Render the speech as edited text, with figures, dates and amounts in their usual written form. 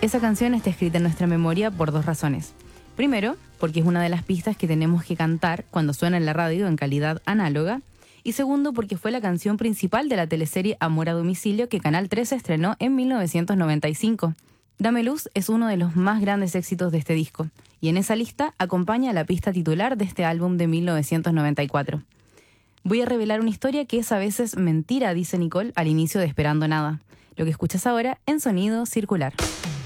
Esa canción está escrita en nuestra memoria por dos razones. Primero, porque es una de las pistas que tenemos que cantar cuando suena en la radio en calidad análoga. Y segundo, porque fue la canción principal de la teleserie Amor a Domicilio que Canal 13 estrenó en 1995. Dame Luz es uno de los más grandes éxitos de este disco, y en esa lista acompaña la pista titular de este álbum de 1994. Voy a revelar una historia que es a veces mentira, dice Nicole al inicio de Esperando Nada. Lo que escuchas ahora en Sonido Circular.